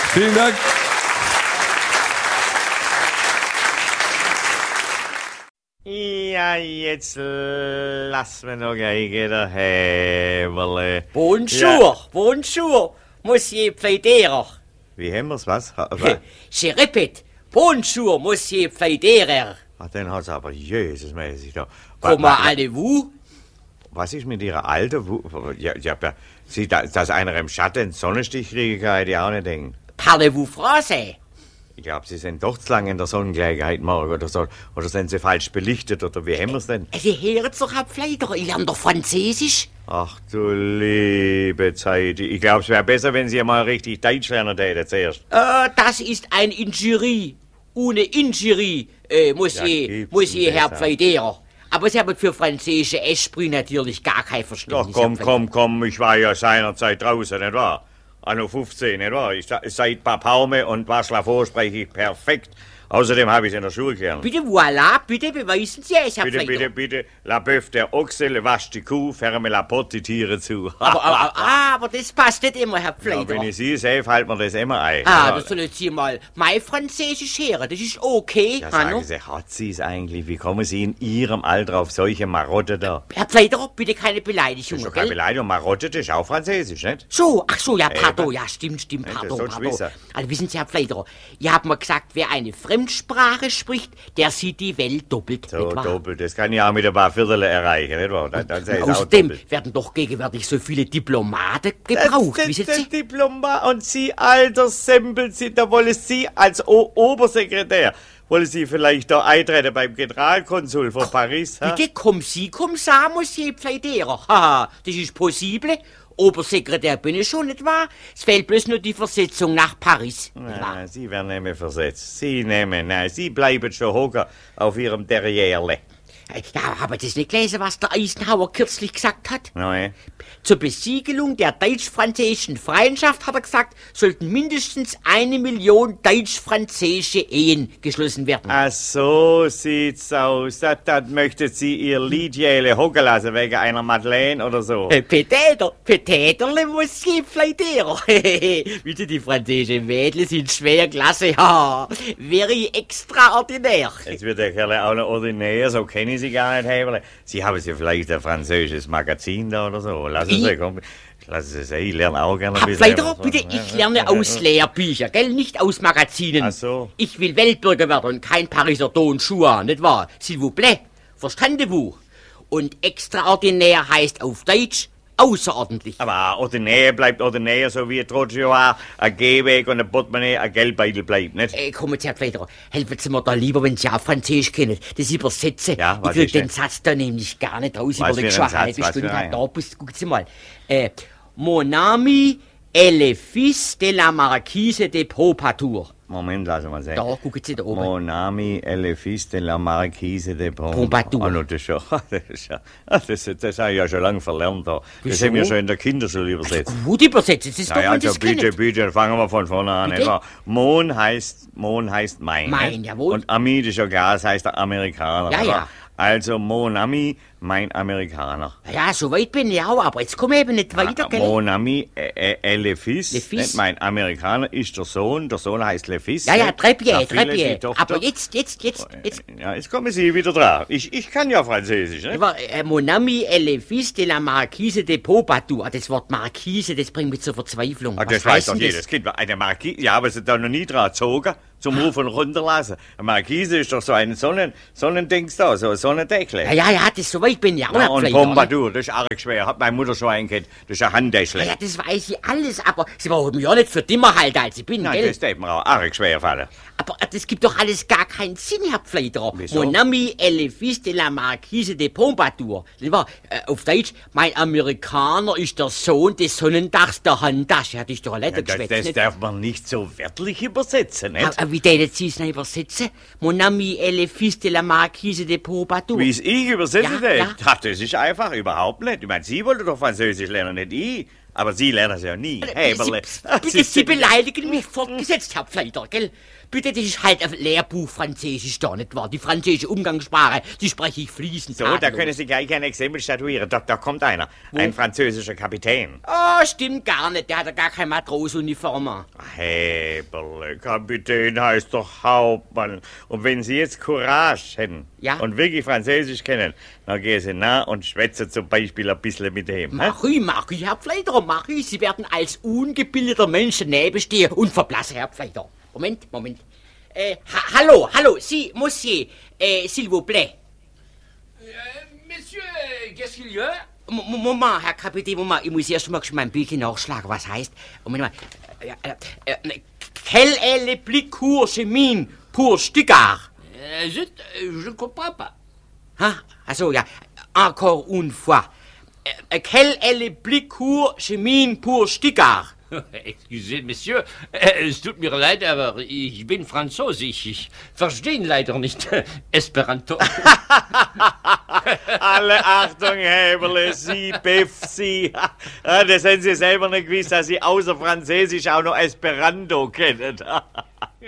Vielen Dank. Ja, jetzt lass mir noch Geige der Häberle. Bonjour, bonjour, Monsieur Pfleiderer. Wie haben wir's, was? Je répète, bonjour, Monsieur Pfleiderer. Den hat's aber Jesusmäßig da. Comment allez-vous? Was ist mit Ihrer Alten? Sie, dass einer im Schatten einen Sonnenstich kriegen kann, hätte ich auch nicht denken. Parlez-vous français? Ich glaube, Sie sind doch zu lange in der Sonnengleichheit morgen oder so. Oder sind Sie falsch belichtet, oder wie haben wir's denn? Sie hören doch, Herr Pfleiderer, ich lerne doch Französisch. Ach du liebe Zeit. Ich glaube, es wäre besser, wenn Sie mal richtig Deutsch lernen täten zuerst. Das ist ein Injurie. Ohne Injurie, Monsieur Herr Pfleiderer. Aber Sie haben für französische Esprits natürlich gar kein Verständnis. Doch, komm, ich war ja seinerzeit draußen, nicht wahr? Anno 15, nicht wahr? Seit Papaume und Waschlafo spreche ich perfekt. Außerdem habe ich es in der Schule gelernt. Bitte, voilà, bitte beweisen Sie es, Herr Pfleiderer. Bitte, la Bœuf der Ochse, le Wasch die Kuh, ferme la Potte die Tiere zu. Aber das passt nicht immer, Herr Pfleiderer. Ja, wenn ich Sie sehe, fällt mir das immer ein. Das sollen Sie mal mein Französisch hören, das ist okay. Ja, sagen Sie, hat Sie es eigentlich? Wie kommen Sie in Ihrem Alter auf solche Marotte da? Herr Pfleiderer, bitte keine Beleidigung, Das ist doch keine Beleidigung, Marotte, das ist auch Französisch, nicht? Ach so, ja, pardon, ja, stimmt, pardon. Also wissen Sie, Herr Pfleiderer, ihr habt mir gesagt, wer eine Fremdsprache spricht, der sieht die Welt doppelt, So, nicht wahr? doppelt, das kann ich auch mit ein paar Viertel erreichen, nicht wahr? Dann sei es auch Außerdem doppelt. werden doch gegenwärtig so viele Diplomaten gebraucht, wissen Sie? Diplomat und Sie, alter Sempel, da wollen Sie als Obersekretär, wollen Sie vielleicht da eintreten beim Generalkonsul von Paris? Ha? Bitte, comme ça, Monsieur Pfleiderer. Haha, das ist possible. Obersekretär bin ich schon, nicht wahr? Es fehlt bloß nur die Versetzung nach Paris, nicht wahr? Nein, Sie werden nicht mehr versetzt. Sie bleiben schon hocken auf Ihrem Derrière. Ja, aber das nicht gelesen, was der Eisenhower kürzlich gesagt hat? Nein. Zur Besiegelung der deutsch-französischen Freundschaft, hat er gesagt, sollten mindestens 1 Million deutsch-französische Ehen geschlossen werden. Ach so sieht's aus. Das möchten Sie Ihr Liedjähle hocken lassen wegen einer Madeleine oder so. Petäterle muss sie Pfleiderer. Bitte, die französischen Mädchen sind schwer klasse. Ha, very extraordinär. Jetzt wird der Kerl auch noch ordinär, so kenne ich Sie gar nicht, Heberle. Sie haben ja vielleicht ein französisches Magazin da oder so. Lassen Sie, komm. Lassen Sie sehen, ich lerne auch gerne ein bisschen. Pfleiderer, bitte, ich lerne aus Lehrbüchern, gell? Nicht aus Magazinen. Ach so. Ich will Weltbürger werden und kein Pariser Don Juan, nicht wahr? S'il vous plaît, verstandez-vous? Und extraordinär heißt auf Deutsch außerordentlich. Aber ordinär bleibt ordinär, so wie trotzdem ein Gehweg und ein Portemonnaie ein Geldbeutel bleibt, nicht? Kommen Sie, Herr Pfleiderer, helfen Sie mir da lieber, wenn Sie auch Französisch kennen. Das übersetzen. Ja, was ich krieg ist denn? den Satz da nämlich gar nicht raus Was über die für ein Satz, halbe was Stunde. für ein? Da bist, gucken Sie mal. Mon ami est le fils de la marquise de Pompadour. Moment, lassen wir sehen. Da, gucken Sie da oben. Mon ami est le fils de la marquise de Pompadour. Ah, no, das habe ich ja schon lange verlernt. Das Wieso? haben wir schon in der Kinderschule übersetzt. Gut übersetzt, das ist doch, Naja, wenn Sie also es kennen. bitte, fangen wir von vorne an. Bitte? Etwa. Mon heißt mein. Mein, nicht? jawohl. Und Ami, das ist ja klar, das heißt der Amerikaner. Ja, oder? ja. Also Mon Ami, mein Amerikaner. Ja, so weit bin ich auch, aber jetzt komme ich eben nicht weiter, gell? Mon Ami, le Fils, Le Fils. nicht? Mein Amerikaner ist der Sohn heißt Le Fils. Ja, nicht? Trepied. Die Tochter. Aber jetzt. Ja, jetzt kommen Sie wieder dran. Ich kann ja Französisch, ne? Aber, mon ami est le fils de la marquise de Pompadour. Das Wort Marquise, das bringt mich zur Verzweiflung. Ach, Was das weiß heißt doch denn jedes Kind. Eine Marquise, ja, aber sie da noch nie dran gezogen, zum Ruf und runterlassen. Eine Marquise ist doch so ein Sonnendings da, so ein Sonnendeckel. Ja, das so weit bin ich auch Ja, nicht und vielleicht, oder? Pompadour, das ist arg schwer. Hat meine Mutter schon eingehabt. Das ist ein Handtäschle. Ja, das weiß ich alles, aber Sie brauchen mich auch nicht für dimmer halten, als ich bin, Nein, gell? das darf mir auch arg schwer fallen. Aber das gibt doch alles gar keinen Sinn, Herr Pfleiderer. Wieso? Mon ami est le fils de la marquise de Pompadour. Das war, auf Deutsch, mein Amerikaner ist der Sohn des Sonnendachs der Handtasche. Hat ich doch ein Letter geschwätzt, Das nicht? darf man nicht so wörtlich übersetzen, nicht? Aber wie denen Sie es nicht übersetzen? Mon ami est le fils de la marquise de Pompadour. Wie es ich übersetze, Ja, ja. das ist einfach überhaupt nicht. Ich meine, Sie wollten doch Französisch lernen, nicht ich. Aber Sie lernen es ja nie. Häberle. Bitte, Sie beleidigen mich fortgesetzt, Herr Pfleider, gell? Bitte, das ist halt ein Lehrbuch Französisch da, nicht wahr? Die französische Umgangssprache, die spreche ich fließend. So, da können Sie gleich ein Exempel statuieren. Da kommt einer. Wo? Ein französischer Kapitän. Oh, stimmt gar nicht. Der hat ja gar keine Matrosenuniform. Häberle, Kapitän heißt doch Hauptmann. Und wenn Sie jetzt Courage hätten und wirklich Französisch kennen, dann gehen Sie nah und schwätzen zum Beispiel ein bisschen mit dem. Mach ich, Herr Pfleider, mach ich. Sie werden als ungebildeter Mensch daneben stehen und verblassen, Herr Pfleider. Moment. Hallo, si, monsieur, s'il vous plaît. Monsieur, qu'est-ce qu'il y a? Moment, Herr Kapitän, Moment, ich muss erst mal mein Bildchen nachschlagen, was heißt. Moment mal. Quel est le plus court chemin pour Stuttgart? Je ne comprends pas. Also, ja, encore une fois. Quel est le plus court chemin pour Stuttgart? Excusez, Monsieur, es tut mir leid, aber ich bin Französisch. Ich verstehe ihn leider nicht. Esperanto. Alle Achtung, Häberle, Sie, Biff, Sie. Das hätten Sie selber nicht gewusst, dass Sie außer Französisch auch noch Esperanto kennen.